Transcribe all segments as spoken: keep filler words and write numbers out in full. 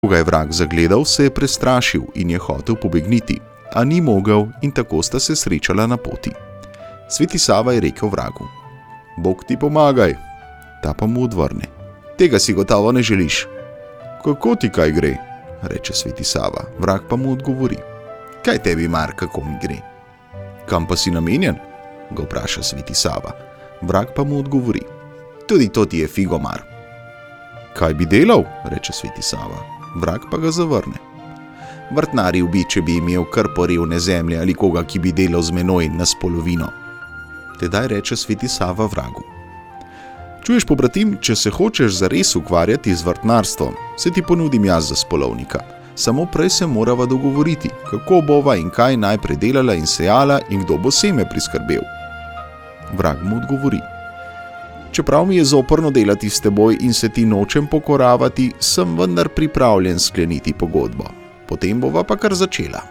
Ko ga je vrag zagledal, se je prestrašil in je hotel pobegniti, a ni mogel in tako sta se srečala na poti. Sveti Sava je rekel vragu: Bog ti pomagaj. Ta pa mu odvrne: Tega si gotovo ne želiš. Kako ti kaj gre? Reče Sveti Sava. Vrag pa mu odgovori: Kaj tebi mar, kako mi gre? Kam pa si namenjen? Ga vpraša Sveti Sava. Vrag pa mu odgovori: Tudi to ti je figo mar. Kaj bi delal? Reče Sveti Sava. Vrag pa ga zavrne: Vrtnaril bi, če bi imel kar porevne zemlje ali koga, ki bi delal z menoj na spolovino. Tedaj reče Sveti Sava vragu: Čuješ, pobratim, če se hočeš zares ukvarjati z vrtnarstvom, se ti ponudim jaz za spolovnika. Samo prej se morava dogovoriti, kako bova in kaj najprej delala in sejala in kdo bo seme priskrbel. Vrag mu odgovori: Čeprav mi je zoprno delati s teboj in se ti nočem pokoravati, sem vendar pripravljen skleniti pogodbo. Potem bova pa kar začela.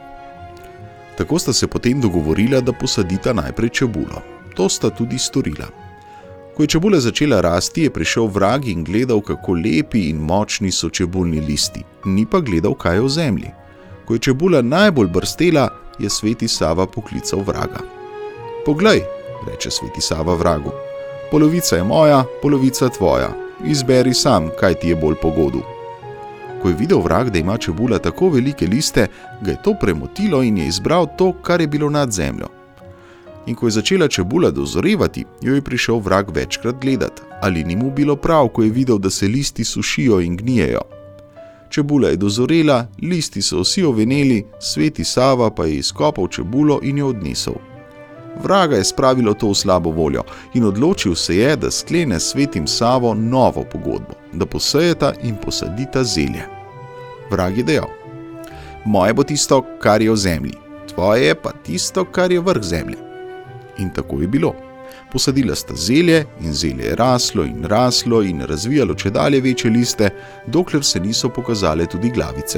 Tako sta se potem dogovorila, da posadita najprej čebulo. To sta tudi storila. Ko je čebula začela rasti, je prišel vrag in gledal, kako lepi in močni so čebulni listi, ni pa gledal, kaj je v zemlji. Ko je čebula najbolj brstela, je Sveti Sava poklical vraga. Poglej, reče Sveti Sava vragu, polovica je moja, polovica tvoja. Izberi sam, kaj ti je bolj pogodu. Ko je videl vrag, da ima čebula tako velike liste, ga je to premotilo in je izbral to, kar je bilo nad zemljo. In ko je začela čebula dozorevati, jo je prišel vrag večkrat gledat, ali ni mu bilo prav, ko je videl, da se listi sušijo in gnijejo. Čebula je dozorela, listi so vsi oveneli, Sveti Sava pa je izkopal čebulo in jo odnesel. Vraga je spravilo to v slabo voljo in odločil se je, da sklene s Svetim Savo novo pogodbo, da posejeta in posadita zelje. Vrag je dejal: Moje bo tisto, kar je v zemlji, tvoje pa tisto, kar je vrh zemlje. In tako je bilo. Posadila sta zelje in zelje je raslo in raslo in razvijalo čedalje večje liste, dokler se niso pokazale tudi glavice.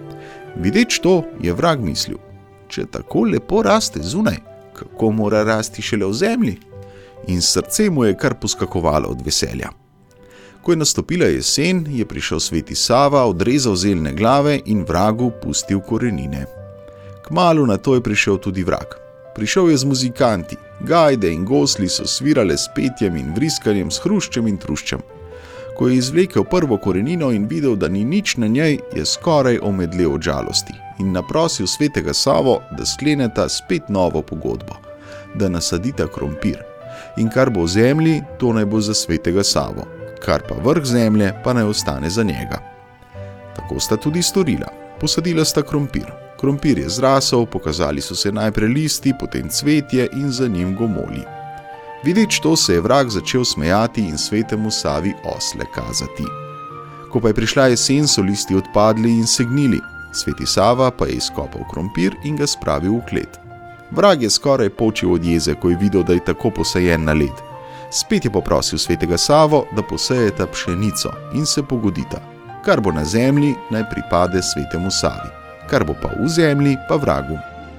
Videč to, je vrag mislil: Če tako lepo raste zunaj, kako mora rasti šele v zemlji? In srce mu je kar poskakovalo od veselja. Ko je nastopila jesen, je prišel Sveti Sava, odrezal zeljne glave in vragu pustil korenine. Kmalu na to je prišel tudi vrag. Prišel je z muzikanti, gajde in gosli so svirale s petjem in vriskanjem, s hruščem in truščem. Ko je izvlekel prvo korenino in videl, da ni nič na njej, je skoraj omedlel od žalosti in naprosil Svetega Savo, da skleneta spet novo pogodbo, da nasadita krompir. In kar bo v zemlji, to naj bo za Svetega Savo, kar pa vrh zemlje, pa naj ostane za njega. Tako sta tudi storila. Posadila sta krompir. Krompir je zrasel, pokazali so se najprej listi, potem cvetje in za njim gomolji. Videč to, se je vrag začel smejati in Svetemu Savi osle kazati. Ko pa je prišla jesen, so listi odpadli in se gnili. Sveti Sava pa je izkopal krompir in ga spravil v klet. Vrag je skoraj počil od jeze, ko je videl, da je tako posajen na led. Spet je poprosil Svetega Savo, da posejeta pšenico in se pogodita. Kar bo na zemlji, naj pripade Svetemu Savi, kar bo pa v zemlji, pa vragu.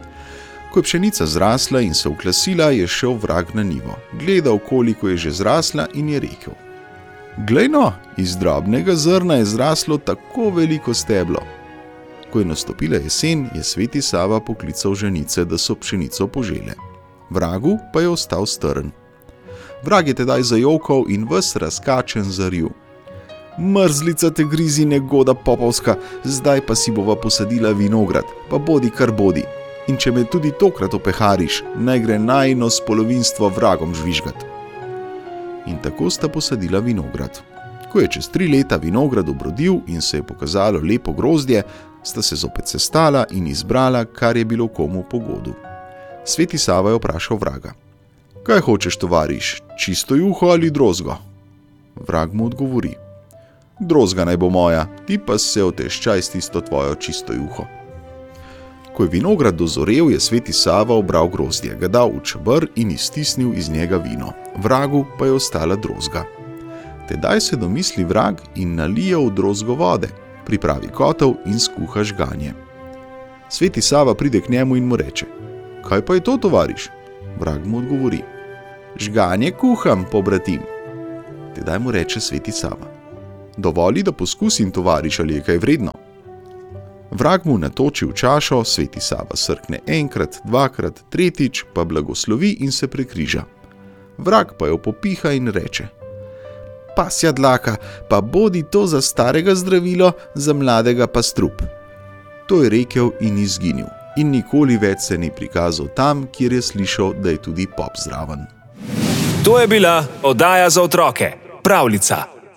Ko je pšenica zrasla in se uklasila, je šel vrag na njivo. Gledal, koliko je že zrasla in je rekel: Glej no, iz drobnega zrna je zraslo tako veliko steblo. Ko je nastopila jesen, je Sveti Sava poklical ženice, da so pšenico požele. Vragu pa je ostal strn. Vrag je tedaj zajokal in ves razkačen zaril: Mrzlica te grizi, negoda popovska, zdaj pa si bova posadila vinograd, pa bodi kar bodi. In če me tudi tokrat opehariš, naj gre najino spolovinstvo vragom žvižgat. In tako sta posadila vinograd. Ko je čez tri leta vinograd obrodil in se je pokazalo lepo grozdje, sta se zopet sestala in izbrala, kar je bilo komu pogodu. Sveti Sava je vprašal vraga: Kaj hočeš, tovariš, čisto juho ali drozgo? Vrag mu odgovori: Drozga naj bo moja, ti pa se oteščaj s tisto tvojo čisto juho. Ko je vinograd dozorel, je Sveti Sava obral grozdje, ga dal v čeber in iztisnil iz njega vino. Vragu pa je ostala drozga. Tedaj se domisli vrag in nalije v drozgo vode, pripravi kotel in skuha žganje. Sveti Sava pride k njemu in mu reče: Kaj pa je to, tovariš? Vrag mu odgovori: Žganje kuham, pobratim. Tedaj mu reče Sveti Sava: Dovoli, da poskusim, tovariš, ali je kaj vredno. Vrag mu natoči v čašo, Sveti Sava srkne enkrat, dvakrat, tretjič, pa blagoslovi in se prekriža. Vrag pa jo popiha in reče: Pasja dlaka, pa bodi to za starega zdravilo, za mladega pa strup. To je rekel in izginil, in nikoli več se ni prikazal tam, kjer je slišal, da je tudi pop zraven. To je bila oddaja za otroke, Pravljica.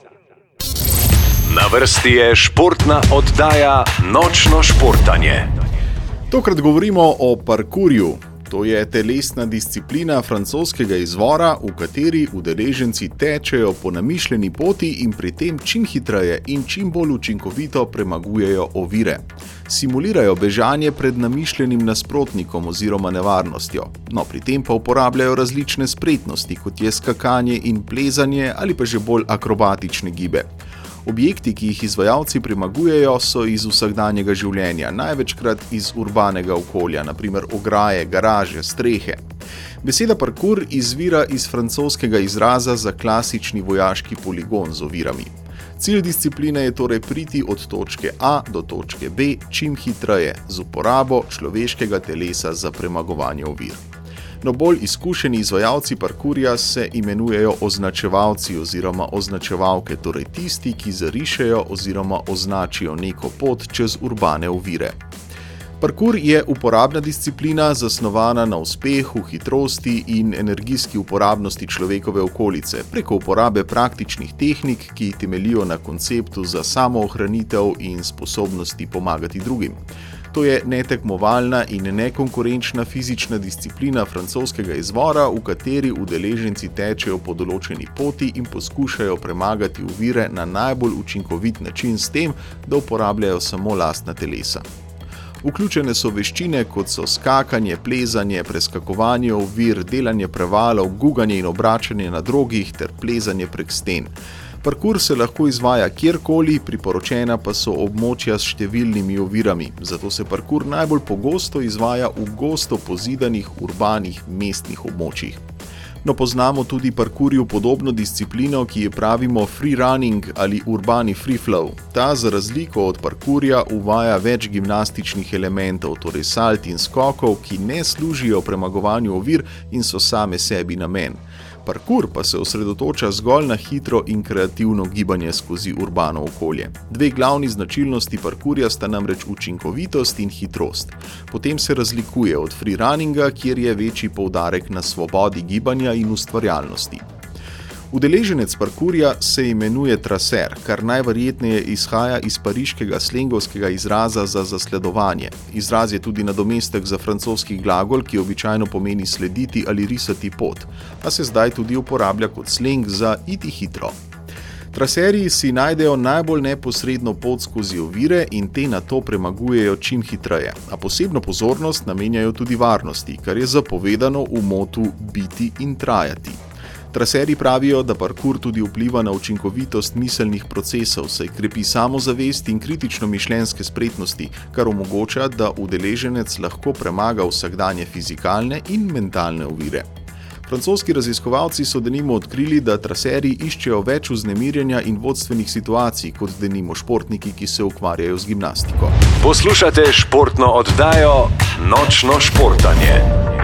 Na vrsti je športna oddaja Nočno športanje. Tokrat govorimo o parkurju. To je telesna disciplina francoskega izvora, v kateri udeleženci tečejo po namišljeni poti in pri tem čim hitreje in čim bolj učinkovito premagujejo ovire. Simulirajo bežanje pred namišljenim nasprotnikom oziroma nevarnostjo, no pri tem pa uporabljajo različne spretnosti, kot je skakanje in plezanje ali pa že bolj akrobatične gibe. Objekti, ki jih izvajalci premagujejo, so iz vsakdanjega življenja, največkrat iz urbanega okolja, na primer ograje, garaže, strehe. Beseda parkur izvira iz francoskega izraza za klasični vojaški poligon z ovirami. Cilj discipline je torej priti od točke A do točke B čim hitreje, z uporabo človeškega telesa za premagovanje ovir. No, bolj izkušeni izvajalci parkurja se imenujejo označevalci oziroma označevalke, torej tisti, ki zarišejo oziroma označijo neko pot čez urbane ovire. Parkur je uporabna disciplina, zasnovana na uspehu, hitrosti in energijski uporabnosti človekove okolice, preko uporabe praktičnih tehnik, ki temeljijo na konceptu za samoohranitev in sposobnosti pomagati drugim. To je netekmovalna in nekonkurenčna fizična disciplina francoskega izvora, v kateri udeleženci tečejo po določeni poti in poskušajo premagati ovire na najbolj učinkovit način s tem, da uporabljajo samo lastna telesa. Vključene so veščine, kot so skakanje, plezanje, preskakovanje ovir, delanje prevalov, guganje in obračanje na drogih ter plezanje prek sten. Parkur se lahko izvaja kjerkoli, priporočena pa so območja s številnimi ovirami, zato se parkur najbolj pogosto izvaja v gosto pozidanih urbanih mestnih območjih. No, poznamo tudi parkurju podobno disciplino, ki je pravimo free running ali urbani free flow. Ta za razliko od parkurja uvaja več gimnastičnih elementov, torej salt in skokov, ki ne služijo premagovanju ovir in so same sebi namen. Parkur pa se osredotoča zgolj na hitro in kreativno gibanje skozi urbano okolje. Dve glavni značilnosti parkurja sta namreč učinkovitost in hitrost. Potem se razlikuje od freerunninga, kjer je večji poudarek na svobodi gibanja in ustvarjalnosti. Udeleženec parkurja se imenuje traser, kar najverjetneje izhaja iz pariškega slengovskega izraza za zasledovanje. Izraz je tudi nadomestek za francoski glagol, ki običajno pomeni slediti ali risati pot, a se zdaj tudi uporablja kot sleng za iti hitro. Traserji si najdejo najbolj neposredno pot skozi ovire in te nato premagujejo čim hitreje, a posebno pozornost namenjajo tudi varnosti, kar je zapovedano v motu biti in trajati. Traserji pravijo, da parkur tudi vpliva na učinkovitost miselnih procesov, saj krepi samozavest in kritično mišljenjske spretnosti, kar omogoča, da udeleženec lahko premaga vsakdanje fizikalne in mentalne ovire. Francoski raziskovalci so denimo odkrili, da traserji iščejo več vznemirjenja in vodstvenih situacij, kot denimo športniki, ki se ukvarjajo z gimnastiko. Poslušate športno oddajo Nočno športanje.